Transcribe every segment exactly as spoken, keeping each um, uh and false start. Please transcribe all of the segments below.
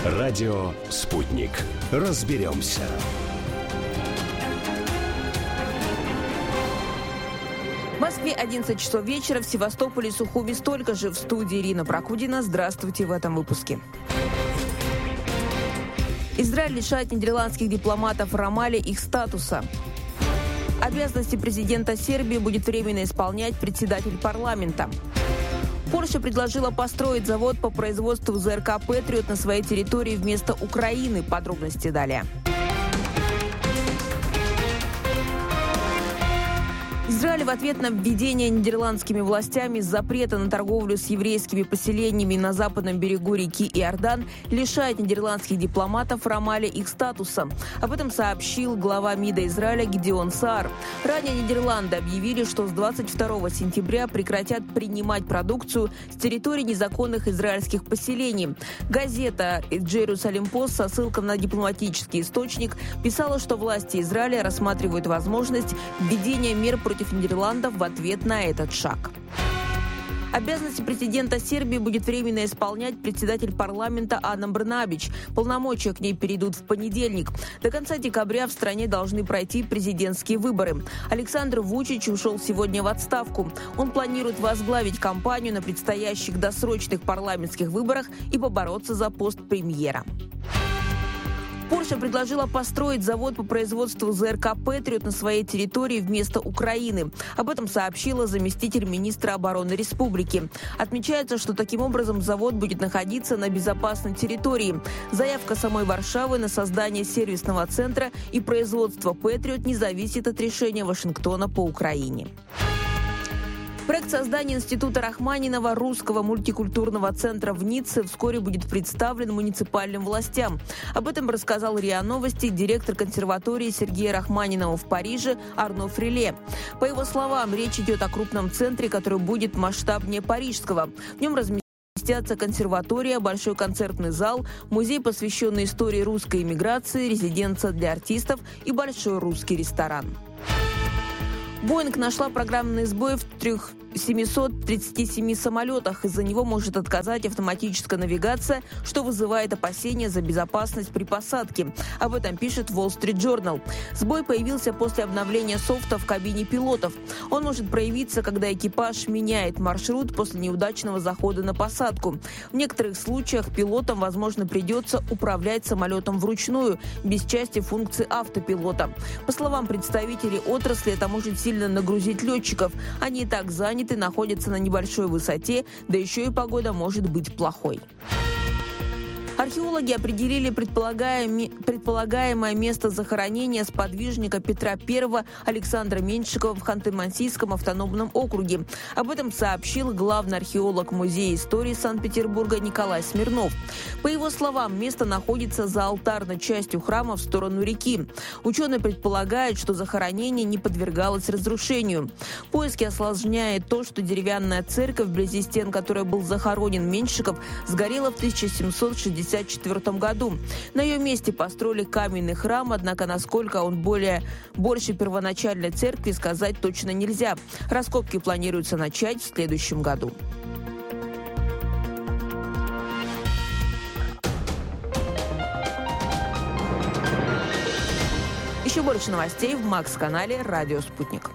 Радио «Спутник». Разберемся. В Москве одиннадцать часов вечера, в Севастополе и Сухуми столько же. В студии Ирина Прокудина. Здравствуйте в этом выпуске. Израиль лишает нидерландских дипломатов в Рамале их статуса. Обязанности президента Сербии будет временно исполнять председатель парламента. Польша предложила построить завод по производству ЗРК «Патриот» на своей территории вместо Украины. Подробности далее. Израиль в ответ на введение нидерландскими властями запрета на торговлю с еврейскими поселениями на западном берегу реки Иордан лишает нидерландских дипломатов в Рамале их статуса. Об этом сообщил глава МИДа Израиля Гидеон Саар. Ранее Нидерланды объявили, что с двадцать второго сентября прекратят принимать продукцию с территории незаконных израильских поселений. Газета «Джерусалим Пост» со ссылкой на дипломатический источник писала, что власти Израиля рассматривают возможность введения мер против Нидерландов в ответ на этот шаг. Обязанности президента Сербии будет временно исполнять председатель парламента Ана Брнабич. Полномочия к ней перейдут в понедельник. До конца декабря в стране должны пройти президентские выборы. Александр Вучич ушел сегодня в отставку. Он планирует возглавить кампанию на предстоящих досрочных парламентских выборах и побороться за пост премьера. Польша предложила построить завод по производству ЗРК «Патриот» на своей территории вместо Украины. Об этом сообщила заместитель министра обороны республики. Отмечается, что таким образом завод будет находиться на безопасной территории. Заявка самой Варшавы на создание сервисного центра и производство «Патриот» не зависит от решения Вашингтона по Украине. Проект создания Института Рахманинова русского мультикультурного центра в Ницце вскоре будет представлен муниципальным властям. Об этом рассказал РИА Новости директор консерватории Сергея Рахманинова в Париже Арно Фриле. По его словам, речь идет о крупном центре, который будет масштабнее парижского. В нем разместятся консерватория, большой концертный зал, музей, посвященный истории русской эмиграции, резиденция для артистов и большой русский ресторан. Боинг нашла программный сбой в трех семисот тридцати семи самолетах. Из-за него может отказать автоматическая навигация, что вызывает опасения за безопасность при посадке. Об этом пишет Wall Street Journal. Сбой появился после обновления софта в кабине пилотов. Он может проявиться, когда экипаж меняет маршрут после неудачного захода на посадку. В некоторых случаях пилотам, возможно, придется управлять самолетом вручную, без части функций автопилота. По словам представителей отрасли, это может сильно нагрузить летчиков. Они и так заняты, находятся на небольшой высоте, да еще и погода может быть плохой. Археологи определили предполагаемое, предполагаемое место захоронения сподвижника Петра Первого Александра Меньшикова в Ханты-Мансийском автономном округе. Об этом сообщил главный археолог Музея истории Санкт-Петербурга Николай Смирнов. По его словам, место находится за алтарной частью храма в сторону реки. Ученые предполагают, что захоронение не подвергалось разрушению. Поиски осложняет то, что деревянная церковь, вблизи стен которой был захоронен Меньшиков, сгорела в тысяча семьсот шестьдесят четвёртом году. На ее месте построили каменный храм, однако насколько он более, больше первоначальной церкви, сказать точно нельзя. Раскопки планируется начать в следующем году. Еще больше новостей в Макс-канале «Радио Спутник».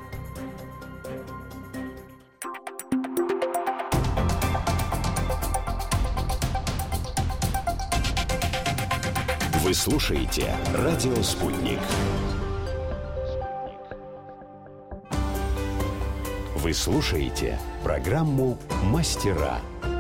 Вы слушаете «Радио Спутник». Вы слушаете программу «Мастера».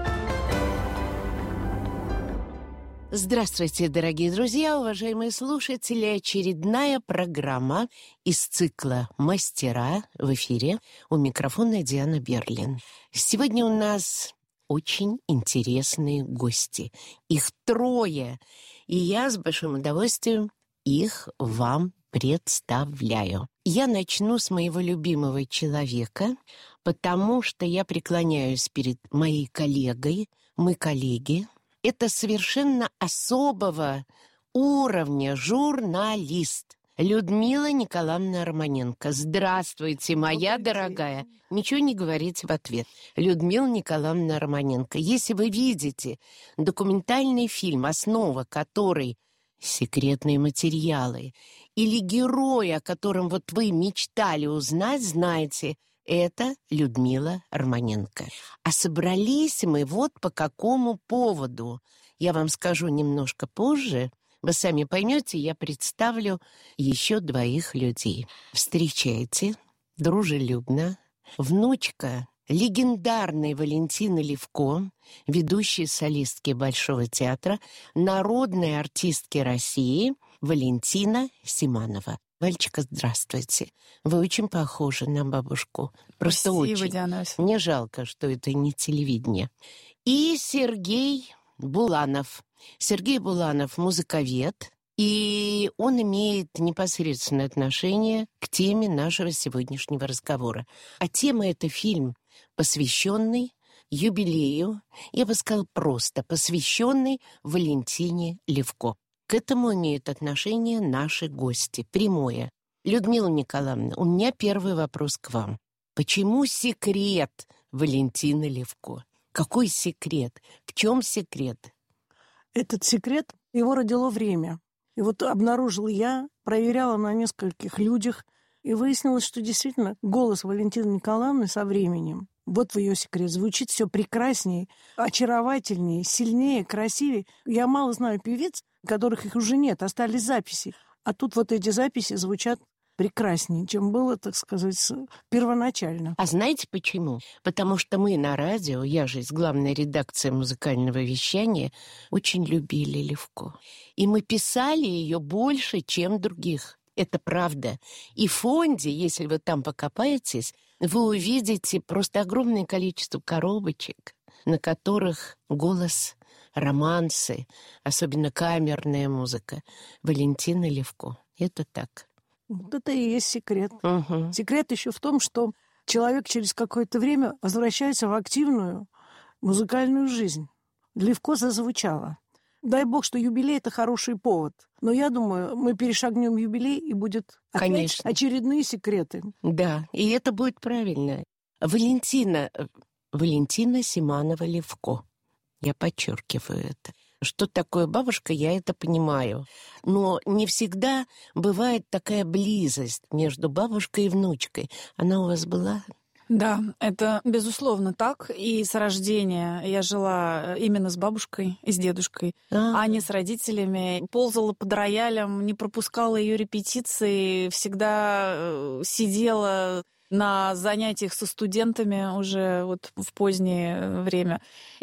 Здравствуйте, дорогие друзья, уважаемые слушатели. Очередная программа из цикла «Мастера» в эфире. У микрофона Диана Берлин. Сегодня у нас очень интересные гости. Их трое. И я с большим удовольствием их вам представляю. Я начну с моего любимого человека, потому что я преклоняюсь перед моей коллегой. Мы коллеги. Это совершенно особого уровня журналист. Людмила Николаевна Романенко. Здравствуйте, моя дорогая. Ничего не говорите в ответ. Людмила Николаевна Романенко. Если вы видите документальный фильм, основа которой секретные материалы, или герой, о котором вот вы мечтали узнать, знаете, это Людмила Романенко. А собрались мы вот по какому поводу. Я вам скажу немножко позже. Вы сами поймете, я представлю еще двоих людей. Встречайте, дружелюбно, внучка легендарной Валентины Левко, ведущей солистки Большого театра, народной артистки России Валентина Симанова. Вальчика, здравствуйте. Вы очень похожи на бабушку. Просто Спасибо, очень. Диана. Мне жалко, что это не телевидение. И Сергей Буланов. Сергей Буланов – музыковед, и он имеет непосредственное отношение к теме нашего сегодняшнего разговора. А тема – это фильм, посвященный юбилею, я бы сказала просто, посвященный Валентине Левко. К этому имеют отношение наши гости, прямое. Людмила Николаевна, у меня первый вопрос к вам. Почему секрет Валентины Левко? Какой секрет? В чем секрет? Этот секрет, его родило время. И вот обнаружила я, проверяла на нескольких людях, и выяснилось, что действительно голос Валентины Николаевны со временем, вот в ее секрет, звучит все прекраснее, очаровательнее, сильнее, красивее. Я мало знаю певиц, которых их уже нет, остались записи. А тут вот эти записи звучат прекраснее, чем было, так сказать, первоначально. А знаете почему? Потому что мы на радио, я же из главной редакции музыкального вещания, очень любили Левко. И мы писали ее больше, чем других. Это правда. И в фонде, если вы там покопаетесь, вы увидите просто огромное количество коробочек, на которых голос, романсы, особенно камерная музыка, Валентина Левко. Это так. Вот это и есть секрет. Угу. Секрет еще в том, что человек через какое-то время возвращается в активную музыкальную жизнь. Левко зазвучало. Дай бог, что юбилей — это хороший повод. Но я думаю, мы перешагнем юбилей, и будет опять Конечно. очередные секреты. Да, и это будет правильно. Валентина, Валентина Симанова Левко. Я подчеркиваю это. Что такое бабушка, я это понимаю. Но не всегда бывает такая близость между бабушкой и внучкой. Она у вас была? Да, это безусловно так. И с рождения я жила именно с бабушкой и с дедушкой, а, а не с родителями. Ползала под роялем, не пропускала ее репетиции, всегда сидела на занятиях со студентами уже вот в позднее время.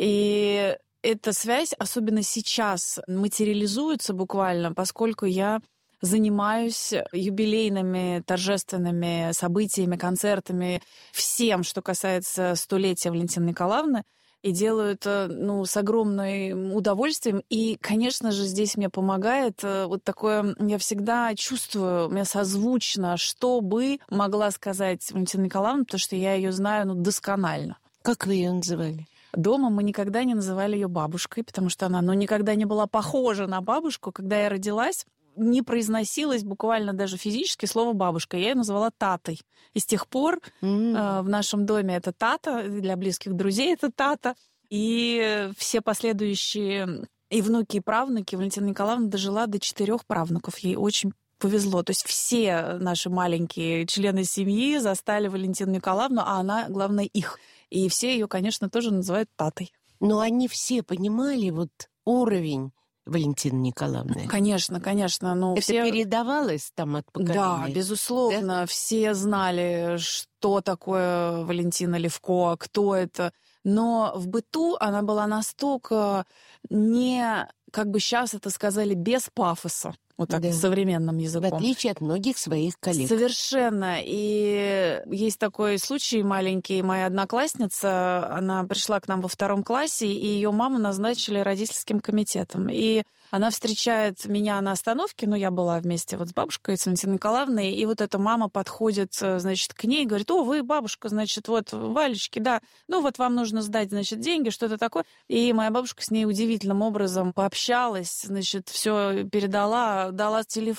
И эта связь, особенно сейчас, материализуется буквально, поскольку я занимаюсь юбилейными торжественными событиями, концертами, всем, что касается столетия Валентины Николаевны, и делаю это, ну, с огромным удовольствием. И, конечно же, здесь мне помогает вот такое, я всегда чувствую, мне созвучно, что бы могла сказать Валентина Николаевна, потому что я ее знаю, ну, досконально. Как вы ее называли? Дома мы никогда не называли ее бабушкой, потому что она, ну, никогда не была похожа на бабушку. Когда я родилась, не произносилось буквально даже физически слово «бабушка». Я ее назвала Татой. И с тех пор mm. э, в нашем доме это Тата, для близких друзей это Тата. И все последующие и внуки, и правнуки Валентина Николаевна дожила до четырех правнуков. Ей очень повезло. То есть все наши маленькие члены семьи застали Валентину Николаевну, а она, главное, их. И все ее, конечно, тоже называют Татой. Но они все понимали вот уровень Валентины Николаевны. Конечно, конечно. Ну, это все... передавалось там от поколения? Да, безусловно. Да? Все знали, что такое Валентина Левко, кто это. Но в быту она была настолько не, как бы сейчас это сказали, без пафоса. Вот так, да. Современным языком. В отличие от многих своих коллег. Совершенно. И есть такой случай маленький. Моя одноклассница, она пришла к нам во втором классе, и ее маму назначили родительским комитетом. И она встречает меня на остановке, ну, я была вместе вот с бабушкой, с Валентиной Николаевной, и вот эта мама подходит, значит, к ней и говорит: о, вы, бабушка, значит, вот, Валечки, да, ну, вот вам нужно сдать, значит, деньги, что-то такое. И моя бабушка с ней удивительным образом пообщалась, значит, все передала, дала телефон.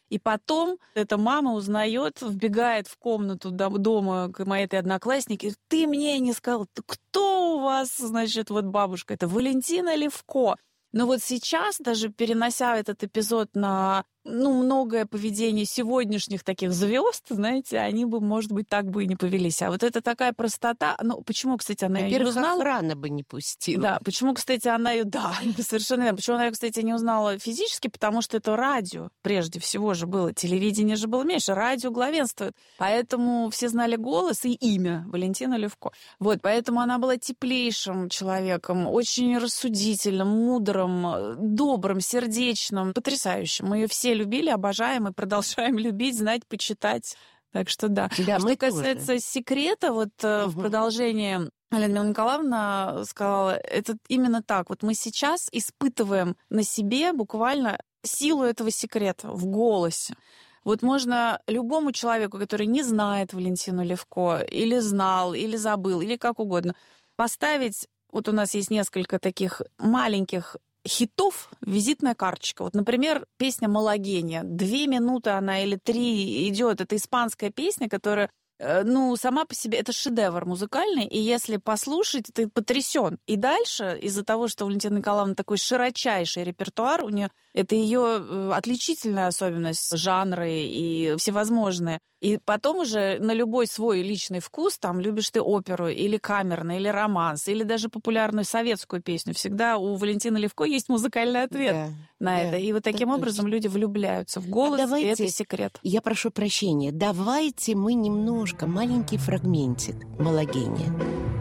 И потом эта мама узнает, вбегает в комнату дома к моей этой однокласснике. Ты мне не сказал, кто у вас, значит, вот бабушка? Это Валентина Левко. Но вот сейчас, даже перенося этот эпизод на ну, многое поведение сегодняшних таких звезд, знаете, они бы, может быть, так бы и не повелись. А вот это такая простота. Ну, почему, кстати, она ее не узнала? Во-первых, охрана бы не пустила. Да, почему, кстати, она ее... Да, совершенно верно. Почему она ее, кстати, не узнала физически? Потому что это радио. Прежде всего же было. Телевидение же было меньше. Радио главенствует. Поэтому все знали голос и имя Валентина Левко. Вот, поэтому она была теплейшим человеком, очень рассудительным, мудрым, добрым, сердечным, потрясающим. Мы ее все любили, обожаем и продолжаем любить, знать, почитать. Так что да. да что касается тоже. Секрета, вот угу. в продолжении Алена Николаевна сказала, это именно так. Вот мы сейчас испытываем на себе буквально силу этого секрета в голосе. Вот можно любому человеку, который не знает Валентину Левко, или знал, или забыл, или как угодно, поставить, вот у нас есть несколько таких маленьких хитов, визитная карточка. Вот, например, песня «Малогения». Две минуты она или три идет. Это испанская песня, которая, ну, сама по себе, это шедевр музыкальный, и если послушать, ты потрясен. И дальше, из-за того, что у Валентины Николаевны такой широчайший репертуар, у нее это ее отличительная особенность, жанры и всевозможные. И потом уже на любой свой личный вкус, там, любишь ты оперу, или камерный, или романс, или даже популярную советскую песню, всегда у Валентины Левко есть музыкальный ответ да, на да, это. И вот таким образом точно. Люди влюбляются в голос, а давайте, и это секрет. Я прошу прощения, давайте мы немножко, маленький фрагментик «Малогения».